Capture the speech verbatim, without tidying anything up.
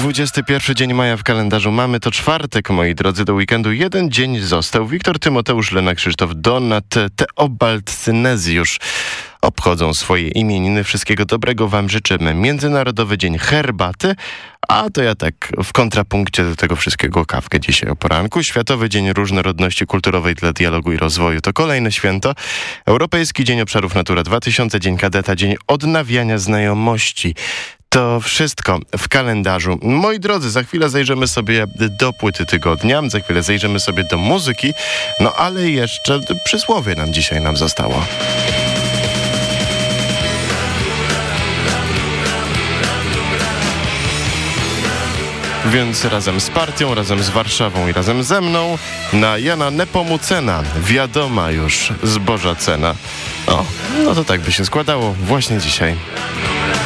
dwudziesty pierwszy dzień maja w kalendarzu mamy, to czwartek, moi drodzy, do weekendu jeden dzień został. Wiktor Tymoteusz, Lena Krzysztof, Donat, Teobald, Synezjusz obchodzą swoje imieniny. Wszystkiego dobrego wam życzymy. Międzynarodowy Dzień Herbaty, a to ja tak w kontrapunkcie do tego wszystkiego kawkę dzisiaj o poranku. Światowy Dzień Różnorodności Kulturowej dla Dialogu i Rozwoju to kolejne święto. Europejski Dzień Obszarów Natura dwa tysiące, Dzień Kadeta, Dzień Odnawiania Znajomości. To wszystko w kalendarzu. Moi drodzy, za chwilę zajrzymy sobie do płyty tygodnia, za chwilę zajrzymy sobie do muzyki, no ale jeszcze przysłowie nam dzisiaj nam zostało. Więc razem z partią, razem z Warszawą i razem ze mną na Jana Nepomucena. Wiadoma już zboża cena. O, no to tak by się składało właśnie dzisiaj.